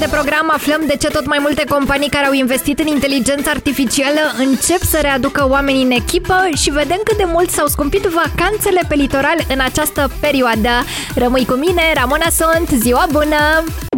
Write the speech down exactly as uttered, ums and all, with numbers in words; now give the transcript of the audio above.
de program aflăm de ce tot mai multe companii care au investit în inteligență artificială încep să readucă oamenii în echipă și vedem cât de mult s-au scumpit vacanțele pe litoral în această perioadă. Rămâi cu mine, Ramona sunt, ziua bună!